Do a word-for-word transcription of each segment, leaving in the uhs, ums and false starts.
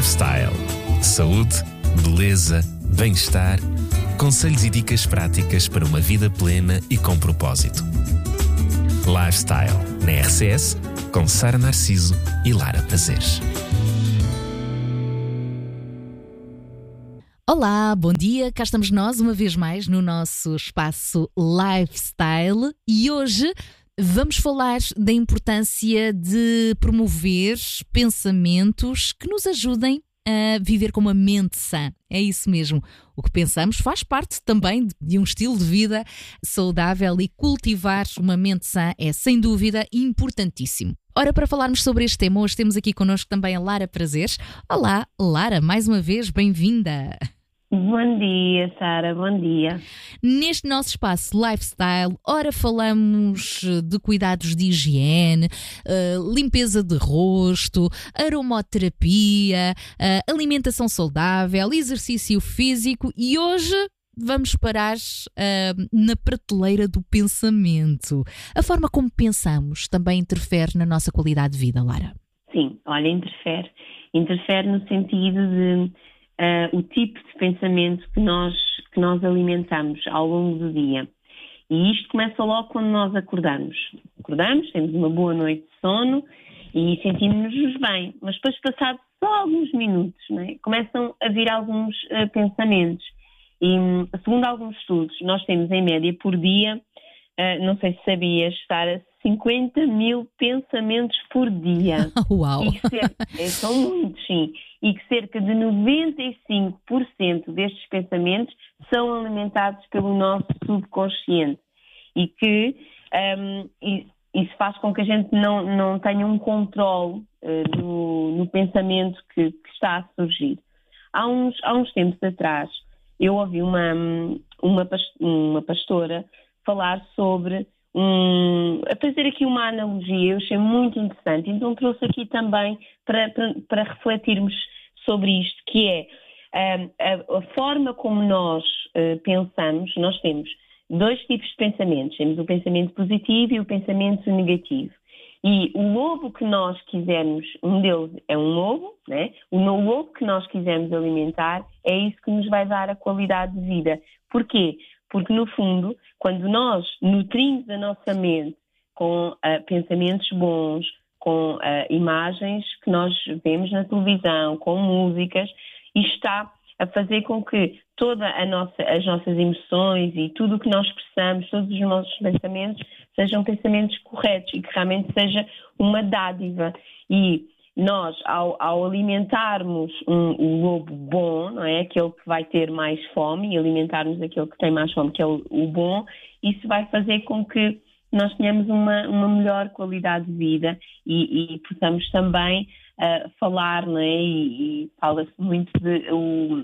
Lifestyle. Saúde, beleza, bem-estar. Conselhos e dicas práticas para uma vida plena e com propósito. Lifestyle, na R C S, com Sara Narciso e Lara Prazeres. Olá, bom dia, cá estamos nós uma vez mais no nosso espaço Lifestyle e hoje vamos falar da importância de promover pensamentos que nos ajudem a viver com uma mente sã. É isso mesmo. O que pensamos faz parte também de um estilo de vida saudável e cultivar uma mente sã é, sem dúvida, importantíssimo. Ora, para falarmos sobre este tema, hoje temos aqui connosco também a Lara Prazeres. Olá, Lara, mais uma vez, bem-vinda. Bom dia, Sara, bom dia. Neste nosso espaço Lifestyle, ora falamos de cuidados de higiene, uh, limpeza de rosto, aromaterapia, uh, alimentação saudável, exercício físico e hoje vamos parar uh, na prateleira do pensamento. A forma como pensamos também interfere na nossa qualidade de vida, Lara? Sim, olha, interfere. Interfere no sentido de Uh, o tipo de pensamento que nós, que nós alimentamos ao longo do dia. E isto começa logo quando nós acordamos. Acordamos, temos uma boa noite de sono e sentimos-nos bem. Mas depois, passados só alguns minutos, né, começam a vir alguns uh, pensamentos. E, segundo alguns estudos, nós temos em média por dia, uh, não sei se sabias, Sara, cinquenta mil pensamentos por dia. Uau! E que cerca, são muitos, sim. E que cerca de noventa e cinco por cento destes pensamentos são alimentados pelo nosso subconsciente. E que um, isso faz com que a gente não, não tenha um controle uh, no, no pensamento que, que está a surgir. Há uns, há uns tempos atrás, eu ouvi uma, uma, uma pastora falar sobre Um, a fazer aqui uma analogia, eu achei muito interessante, então trouxe aqui também para, para, para refletirmos sobre isto, que é um, a, a forma como nós uh, pensamos. Nós temos dois tipos de pensamentos, temos o pensamento positivo e o pensamento negativo. E o lobo que nós quisermos, um deles é um lobo, né? O lobo que nós quisermos alimentar é isso que nos vai dar a qualidade de vida. Porquê? Porque, no fundo, quando nós nutrimos a nossa mente com uh, pensamentos bons, com uh, imagens que nós vemos na televisão, com músicas, isto está a fazer com que todas nossa, as nossas emoções e tudo o que nós expressamos, todos os nossos pensamentos, sejam pensamentos corretos e que realmente seja uma dádiva. E nós, ao, ao alimentarmos um, um lobo bom, não é? Aquele que vai ter mais fome, e alimentarmos aquele que tem mais fome, que é o, o bom, isso vai fazer com que nós tenhamos uma, uma melhor qualidade de vida e, e possamos também uh, falar, não é? E, e fala-se muito de... O,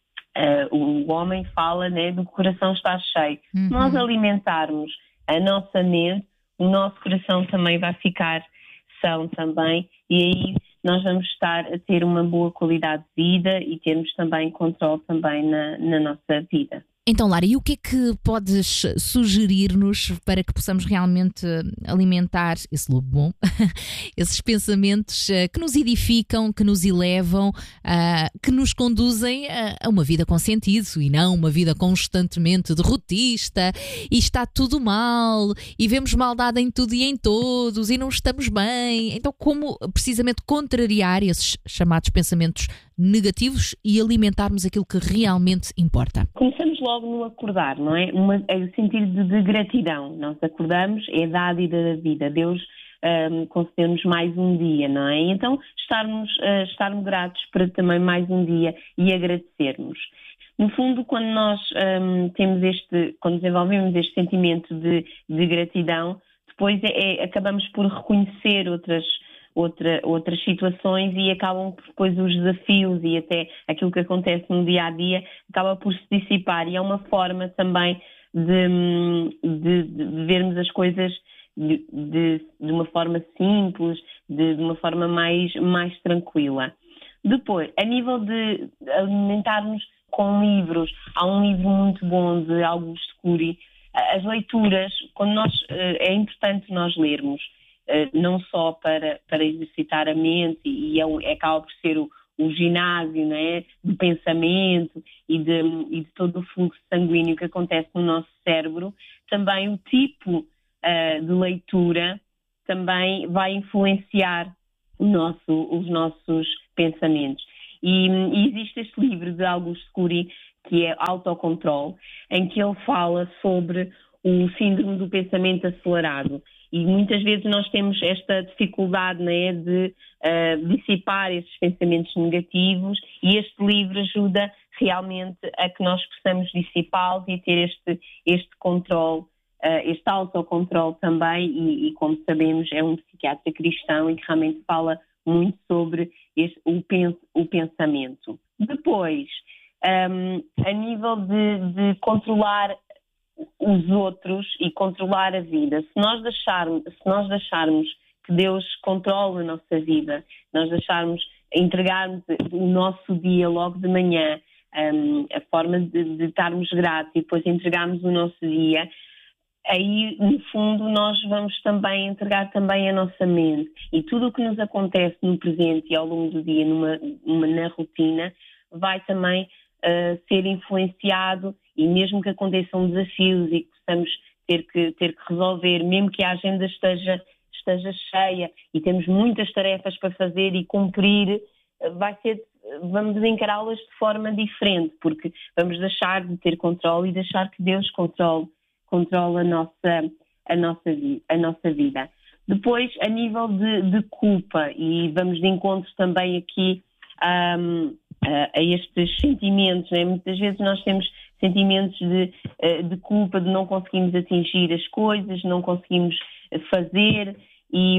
uh, o homem fala, né, do coração está cheio. Uhum. Se nós alimentarmos a nossa mente, o nosso coração também vai ficar são também, e aí nós vamos estar a ter uma boa qualidade de vida e termos também controle também na, na nossa vida. Então, Lara, e o que é que podes sugerir-nos para que possamos realmente alimentar esse lobo bom, esses pensamentos que nos edificam, que nos elevam, que nos conduzem a uma vida com sentido e não uma vida constantemente derrotista e está tudo mal e vemos maldade em tudo e em todos e não estamos bem. Então, como precisamente contrariar esses chamados pensamentos negativos e alimentarmos aquilo que realmente importa? Começamos logo no acordar, não é? Uma, é o sentido de, de gratidão. Nós acordamos, é dádiva da vida. Deus um, concedeu-nos mais um dia, não é? Então, estarmos, uh, estarmos gratos para também mais um dia e agradecermos. No fundo, quando nós um, temos este, quando desenvolvemos este sentimento de, de gratidão, depois é, é, acabamos por reconhecer outras Outra, outras situações e acabam por, depois os desafios e até aquilo que acontece no dia a dia acaba por se dissipar e é uma forma também de, de, de vermos as coisas de, de, de uma forma simples, de, de uma forma mais, mais tranquila. Depois, a nível de alimentarmos com livros, há um livro muito bom de Augusto Cury, as leituras, quando nós, é importante nós lermos. Uh, não só para, para exercitar a mente e é, é acaba por ser o, o ginásio, não é? Do pensamento e de, e de todo o fluxo sanguíneo que acontece no nosso cérebro, também o tipo uh, de leitura também vai influenciar o nosso, os nossos pensamentos. E, e existe este livro de Augusto Cury, que é Autocontrole, em que ele fala sobre o síndrome do pensamento acelerado. E muitas vezes nós temos esta dificuldade, né, de uh, dissipar esses pensamentos negativos, e este livro ajuda realmente a que nós possamos dissipá-los e ter este, este controle, uh, este autocontrole também, e, e como sabemos é um psiquiatra cristão e que realmente fala muito sobre este, o, pens, o pensamento. Depois, um, a nível de, de controlar os outros e controlar a vida, se nós deixarmos, se nós deixarmos que Deus controle a nossa vida, nós deixarmos, entregarmos o nosso dia logo de manhã, um, a forma de, de estarmos gratos e depois entregarmos o nosso dia, aí no fundo nós vamos também entregar também a nossa mente, e tudo o que nos acontece no presente e ao longo do dia, numa, numa, na rotina, vai também uh, ser influenciado. E mesmo que aconteçam desafios e que possamos ter que, ter que resolver, mesmo que a agenda esteja, esteja cheia e temos muitas tarefas para fazer e cumprir, vai ser, vamos encará-las de forma diferente, porque vamos deixar de ter controle e deixar que Deus controle, controle a, nossa, a, nossa, a nossa vida. Depois, a nível de, de culpa, e vamos de encontro também aqui um, a, a estes sentimentos, né? Muitas vezes nós temos sentimentos de, de culpa, de não conseguirmos atingir as coisas, não conseguimos fazer e,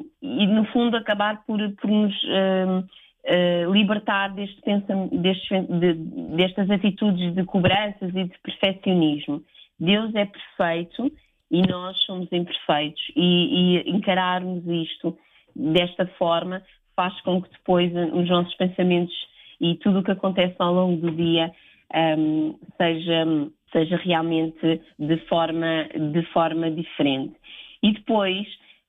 e no fundo acabar por, por nos uh, uh, libertar deste pensamento, destes, de, destas atitudes de cobranças e de perfeccionismo. Deus é perfeito e nós somos imperfeitos, e, e encararmos isto desta forma faz com que depois os nossos pensamentos e tudo o que acontece ao longo do dia Um, seja, seja realmente de forma, de forma diferente. E depois,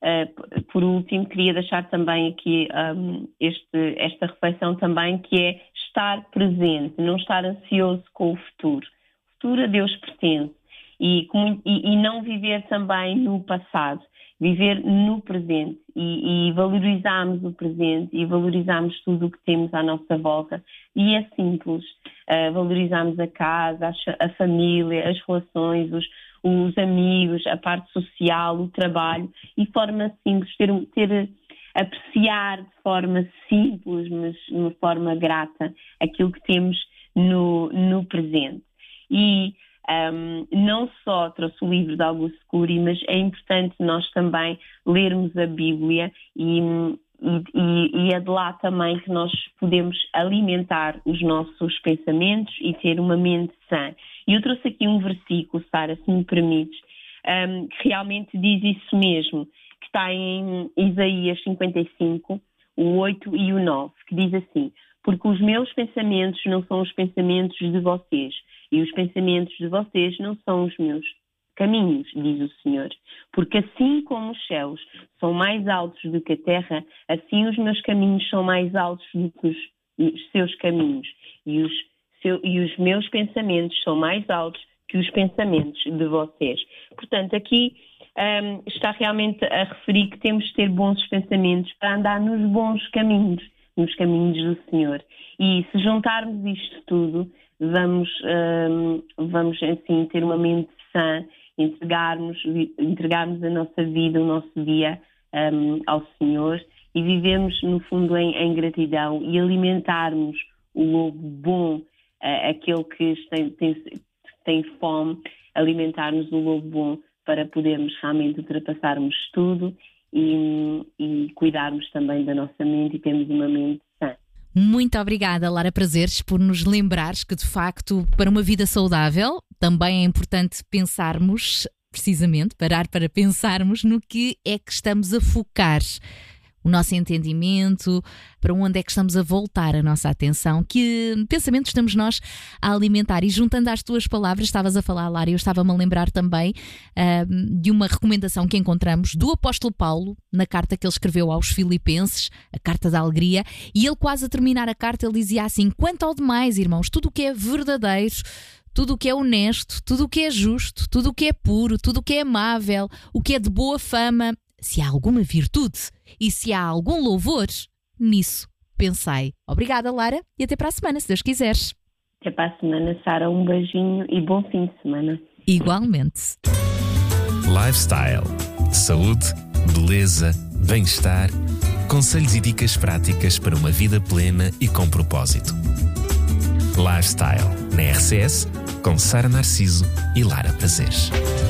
uh, por último, queria deixar também aqui um, este, esta reflexão também, que é estar presente, não estar ansioso com o futuro. O futuro a Deus pertence, e, e, e não viver também no passado, viver no presente, e, e valorizarmos o presente e valorizarmos tudo o que temos à nossa volta. E é simples, uh, valorizarmos a casa, a, a família, as relações, os, os amigos, a parte social, o trabalho, e de forma simples, ter, ter, apreciar de forma simples, mas de uma forma grata, aquilo que temos no, no presente. E Um, não só trouxe o livro de Augusto Cury, mas é importante nós também lermos a Bíblia, e, e, e é de lá também que nós podemos alimentar os nossos pensamentos e ter uma mente sã. E eu trouxe aqui um versículo, Sara, se me permites, um, que realmente diz isso mesmo, que está em Isaías cinquenta e cinco, o oito e o nove, que diz assim: porque os meus pensamentos não são os pensamentos de vocês, e os pensamentos de vocês não são os meus caminhos, diz o Senhor. Porque assim como os céus são mais altos do que a terra, assim os meus caminhos são mais altos do que os, os seus caminhos. E os, seu, e os meus pensamentos são mais altos que os pensamentos de vocês. Portanto, aqui um, está realmente a referir que temos de ter bons pensamentos para andar nos bons caminhos, nos caminhos do Senhor. E se juntarmos isto tudo, vamos, um, vamos assim ter uma mente sã, entregarmos, entregarmos a nossa vida, o nosso dia um, ao Senhor, e vivemos no fundo em, em gratidão, e alimentarmos o lobo bom, uh, aquele que tem, tem, tem fome, alimentarmos o lobo bom para podermos realmente ultrapassarmos tudo e, e cuidarmos também da nossa mente e termos uma mente sã. Muito obrigada, Lara Prazeres, por nos lembrares que, de facto, para uma vida saudável, também é importante pensarmos, precisamente, parar para pensarmos no que é que estamos a focar. o nosso entendimento, para onde é que estamos a voltar a nossa atenção, que pensamento estamos nós a alimentar. E juntando às tuas palavras, estavas a falar, Lara, eu estava-me a lembrar também uh, de uma recomendação que encontramos do apóstolo Paulo, na carta que ele escreveu aos Filipenses, a carta da alegria, e ele quase a terminar a carta, ele dizia assim: quanto ao demais, irmãos, tudo o que é verdadeiro, tudo o que é honesto, tudo o que é justo, tudo o que é puro, tudo o que é amável, o que é de boa fama, se há alguma virtude e se há algum louvor, nisso pensai. Obrigada, Lara, e até para a semana, se Deus quiseres. Até para a semana, Sara. Um beijinho e bom fim de semana. Igualmente. Lifestyle. Saúde, beleza, bem-estar. Conselhos e dicas práticas para uma vida plena e com propósito. Lifestyle. Na R C S, com Sara Narciso e Lara Prazeres.